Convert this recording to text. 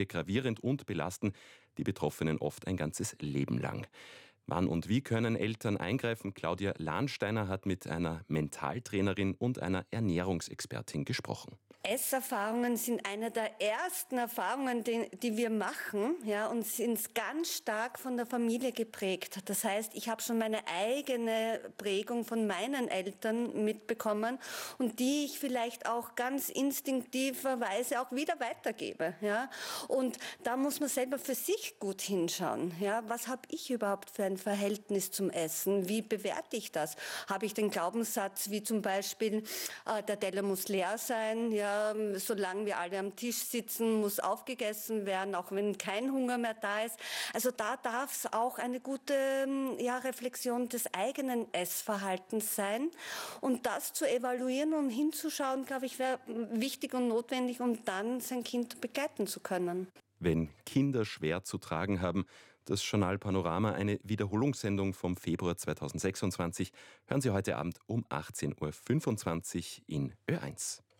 gravierend und belasten die Betroffenen oft ein ganzes Leben lang. Wann und wie können Eltern eingreifen? Claudia Lahnsteiner hat mit einer Mentaltrainerin und einer Ernährungsexpertin gesprochen. Esserfahrungen sind eine der ersten Erfahrungen, die wir machen, ja, und sind ganz stark von der Familie geprägt. Das heißt, ich habe schon meine eigene Prägung von meinen Eltern mitbekommen und die ich vielleicht auch ganz instinktiverweise auch wieder weitergebe. Ja. Und da muss man selber für sich gut hinschauen. Ja. Was habe ich überhaupt für ein Verhältnis zum Essen? Wie bewerte ich das? Habe ich den Glaubenssatz wie zum Beispiel, der Teller muss leer sein, ja, solange wir alle am Tisch sitzen, muss aufgegessen werden, auch wenn kein Hunger mehr da ist. Also da darf es auch eine gute Reflexion des eigenen Essverhaltens sein. Und das zu evaluieren und hinzuschauen, glaube ich, wäre wichtig und notwendig, um dann sein Kind begleiten zu können. Wenn Kinder schwer zu tragen haben, das Journal Panorama, eine Wiederholungssendung vom Februar 2026, hören Sie heute Abend um 18.25 Uhr in Ö1.